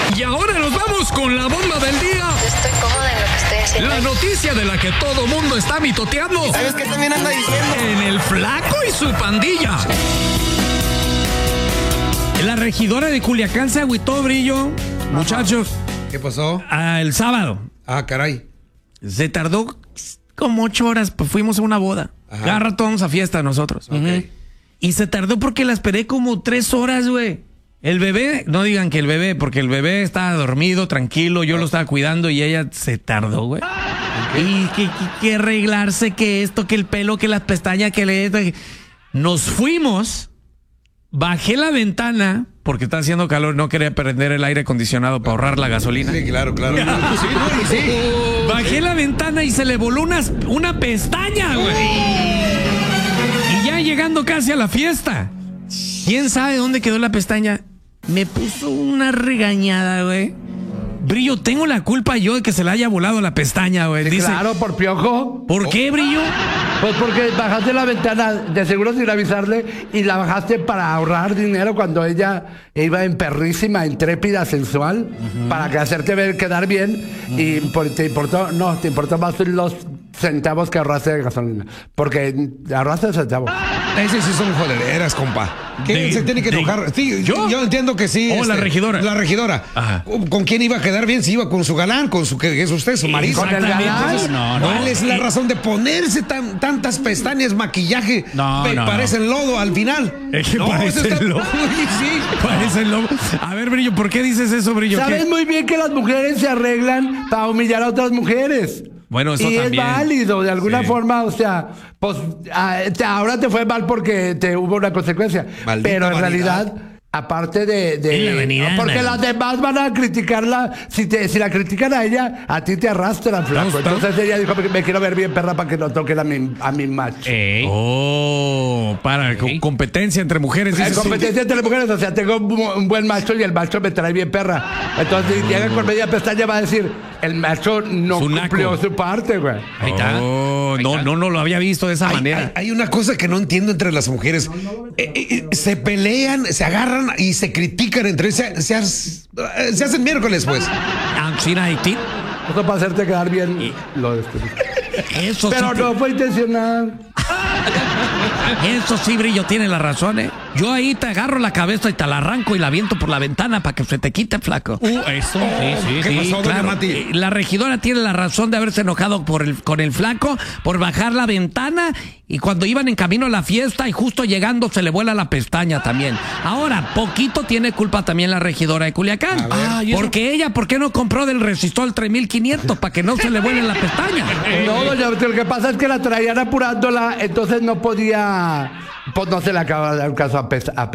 Y ahora nos vamos con la bomba del día. Yo estoy cómoda en lo que estoy haciendo. La noticia de la que todo mundo está mitoteando. ¿Sabes qué también anda diciendo? En el Flaco y su pandilla. La regidora de Culiacán se agüitó, Brillo. Muchachos, ¿Qué pasó? el sábado. Ah, caray. Se tardó como 8 horas, pues fuimos a una boda. Ajá. Cada rato vamos a fiesta nosotros. Ok. Y se tardó porque la esperé como 3 horas, güey. El bebé, no digan que el bebé, porque el bebé estaba dormido, tranquilo, yo lo estaba cuidando y ella se tardó, güey. Y que arreglarse, que esto, que el pelo, que las pestañas, que le... Nos fuimos, bajé la ventana, porque está haciendo calor, no quería prender el aire acondicionado para ahorrar la gasolina. Sí, claro. Sí, no, y sí. Bajé la ventana y se le voló una pestaña, güey. Y ya llegando casi a la fiesta, ¿quién sabe dónde quedó la pestaña? Me puso una regañada, güey. Brillo, tengo la culpa yo de que se le haya volado la pestaña, güey. Sí, Dice, claro, por piojo. ¿por qué, Brillo? Pues porque bajaste la ventana de seguro sin avisarle y la bajaste para ahorrar dinero cuando ella iba en perrísima, intrépida, sensual, para que hacerte ver quedar bien y te importó más los centavos que ahorraste de gasolina. Porque ahorraste centavos. Esas sí son jodereras, compa. ¿Quién se tiene que enojar? Sí, yo entiendo que sí. La regidora. La regidora. Ajá. ¿Con quién iba a quedar bien? Si iba con su galán, que es usted, su marido. Con el galán. ¿Cuál es la razón de ponerse tantas pestañas, maquillaje? No. Parecen lodo al final. Es que No, parece eso está- lobo. Sí. Parece lobo. A ver, Brillo, ¿por qué dices eso, Brillo? Sabes muy bien que las mujeres se arreglan para humillar a otras mujeres. Bueno, eso y también. es válido, de alguna Sí. forma, o sea, pues ahora te fue mal porque te hubo una consecuencia. Maldita pero en vanidad. realidad, aparte Es la vanidad, porque man. las demás van a criticarla, si la critican a ella, a ti te arrastran, flaco. Entonces ella dijo, me quiero ver bien perra para que no toquen a mi macho. Competencia entre mujeres. Hay dices tú. competencia entre mujeres, o sea, tengo un buen macho y el macho me trae bien perra. Entonces, si llega con media pestaña, va a decir, el macho no Su naco. cumplió su parte, güey. Ahí está. No lo había visto de esa manera. Hay una cosa que no entiendo entre las mujeres. Se pelean, se agarran y se critican entre ellas. Se hacen miércoles, pues. Eso para hacerte quedar bien, lo descubrí. Eso Pero sí, no fue intencional. eso sí, Brillo, tiene la razón, ¿eh? Yo ahí te agarro la cabeza y te la arranco y la aviento por la ventana para que se te quite, flaco. Eso, sí. ¿Qué pasó, doña Mati? La regidora tiene la razón de haberse enojado con el flaco, por bajar la ventana y cuando iban en camino a la fiesta y justo llegando se le vuela la pestaña también. Ahora, poquito tiene culpa también la regidora de Culiacán. Porque ella, ¿por qué no compró del resistor 3500 para que no se le vuele la pestaña? No, doña, lo que pasa es que la traían apurándola, entonces no podía, pues no se le acaba de dar caso a